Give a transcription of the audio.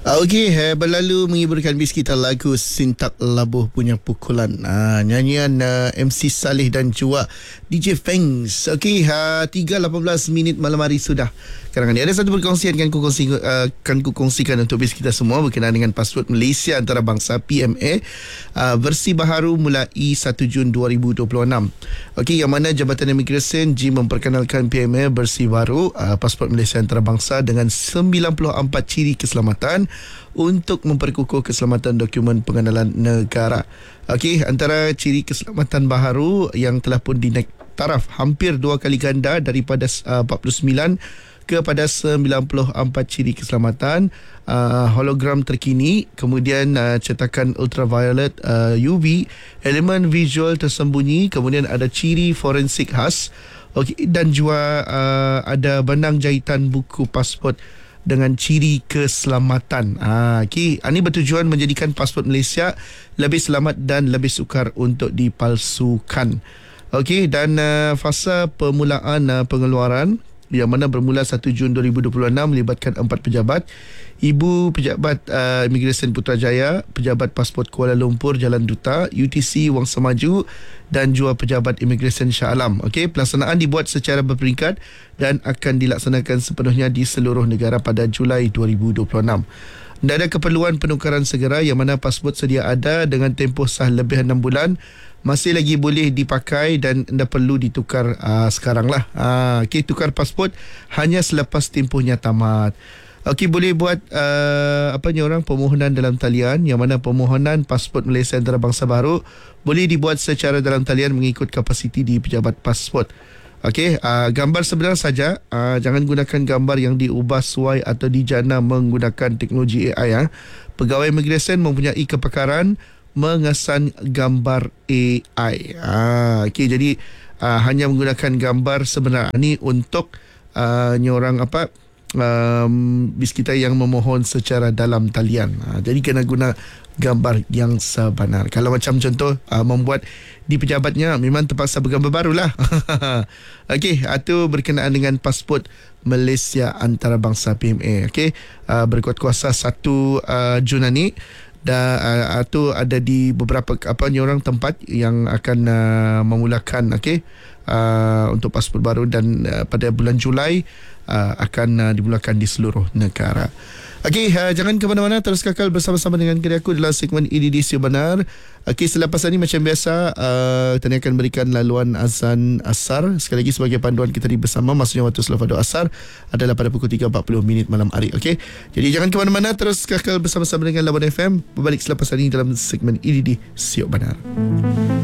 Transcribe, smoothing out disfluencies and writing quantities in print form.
Okey, berlalu menghiburkan bis kita lagu Sintak Labuh punya pukulan. Nyanyian MC Saleh dan juga DJ Fangs. Okey, 3:18 malam hari sudah. Kadang-kadang ada satu perkongsian kan ku kongsikan untuk bis kita semua berkenaan dengan pasport Malaysia antarabangsa PMA versi baharu mulai 1 Jun 2026. Okey, yang mana Jabatan Imigresen memperkenalkan PMA versi baru pasport Malaysia antarabangsa dengan 94 ciri keselamatan untuk memperkukuh keselamatan dokumen pengenalan negara. Okey, antara ciri keselamatan baharu yang telah pun dinaik taraf hampir 2 kali ganda daripada 49 kepada 94 ciri keselamatan, hologram terkini, kemudian cetakan ultraviolet UV, elemen visual tersembunyi, kemudian ada ciri forensik khas, okey, dan juga ada benang jahitan buku pasport dengan ciri keselamatan. Ini bertujuan menjadikan pasport Malaysia lebih selamat dan lebih sukar untuk dipalsukan. Okey, dan fasa permulaan pengeluaran yang mana bermula 1 Jun 2026 melibatkan 4 pejabat. Ibu Pejabat Imigresen Putrajaya, Pejabat Pasport Kuala Lumpur Jalan Duta, UTC Wang Semaju dan juga Pejabat Imigresen Shah Alam. Okey, pelaksanaan dibuat secara berperingkat dan akan dilaksanakan sepenuhnya di seluruh negara pada Julai 2026. Dan ada keperluan penukaran segera yang mana pasport sedia ada dengan tempoh sah lebih 6 bulan masih lagi boleh dipakai dan anda perlu ditukar sekarang lah. Okey, tukar pasport hanya selepas tempohnya tamat. Okey, boleh buat permohonan dalam talian, yang mana permohonan pasport Malaysia antarabangsa baru boleh dibuat secara dalam talian mengikut kapasiti di pejabat pasport. Okey, gambar sebenar saja, jangan gunakan gambar yang diubah suai atau dijana menggunakan teknologi AI. Pegawai imigresen mempunyai kepakaran mengesan gambar AI. Okey, jadi hanya menggunakan gambar sebenar. Ini untuk bis kita yang memohon secara dalam talian. Jadi kena guna gambar yang sebenar. Kalau macam contoh membuat di pejabatnya, memang terpaksa bergambar barulah. Okey, itu berkenaan dengan pasport Malaysia antarabangsa PMA. Okey, berkuat kuasa 1 Jun ni. Dan itu ada di beberapa tempat yang akan memulakan untuk pasport baru, dan pada bulan Julai akan dimulakan di seluruh negara. Okey, jangan ke mana-mana, terus kekal bersama-sama dengan kiri aku dalam segmen EDD Siap Benar. Okey, selepas ini macam biasa kita akan berikan laluan azan asar. Sekali lagi sebagai panduan kita di bersama, maksudnya waktu selepas doa asar adalah pada pukul 3.40 malam hari. Okey, jadi jangan ke mana-mana, terus kekal bersama-sama dengan Labuan FM. Berbalik selepas ini dalam segmen EDD Siap Benar.